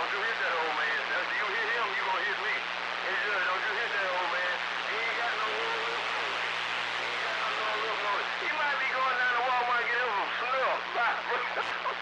don't you hit that old man. You hit him, you gonna hit me. Hey, Judge, don't you hit that old